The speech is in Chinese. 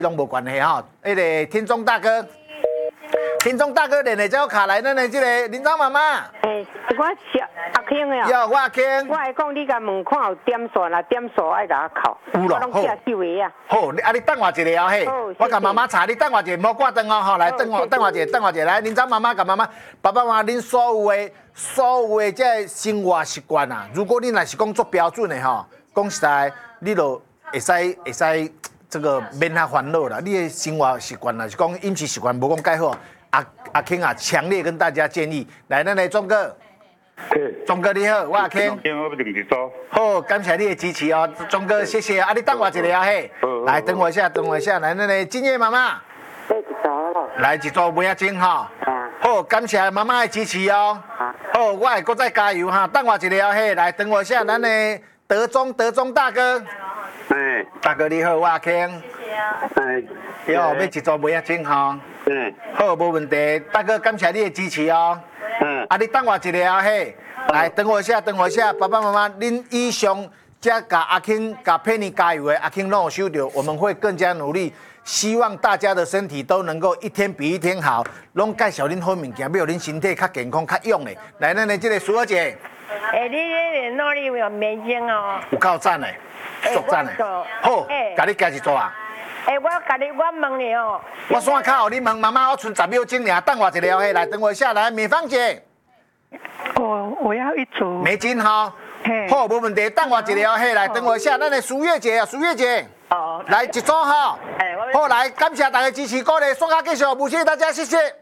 拢无关系哈。那个听众大哥，连的叫卡来，咱的这个林长妈妈。 我小阿庆的有我阿庆。 我会讲，你甲问看有点数啦，点数爱甲我扣。 有咯， 好。几位啊？ 好，你等我一下嘿。我甲妈妈查，你等我一下，莫挂灯哦，吼，来等我一下，来，林长妈妈甲妈妈，爸爸妈妈，恁所有的这生活习惯啊，如果你若是讲做标准的吼，讲实在，你就会使这个免遐烦恼啦。你的生活习惯啦，是讲饮食习惯无讲介好，阿庆啊，强烈跟大家建议，来，咱来钟哥。钟哥你好，我阿庆。好，感谢你的支持哦，钟哥，谢谢啊！你等我一下嘿。来，等我一下，来，那个金叶妈妈。来一组不要紧哈。好，感谢妈妈的支持哦。好，我会再加油哈，等我一下嘿。来，等我一下，咱的德中大哥。大哥你好，我阿庆。谢谢啊。要一组不要紧哈。好，无问题，大哥，感谢你的支持哦。你等我一下嘿，来等我一下，爸爸妈妈，恁以上加阿庆、佩妮加油的，阿庆拢有收到，我们会更加努力，希望大家的身体都能够一天比一天好，拢介绍恁好物件，要恁身体较健康、较勇的。来，咱的这个苏小姐， 你这个努力有没劲哦？ 有够赞的，足赞的。好，甲你加一组啊。 我问你哦。 我线卡，你问妈妈，我剩10秒钟尔，等我一下嘿，来等我一下，来，美芳姐。 我要一组。 美金哈。好，没问题，等我一下嘿，来等我一下，咱的苏月姐，来一组哈。好，来，感谢大家支持鼓励，线卡继续，谢谢大家，谢谢。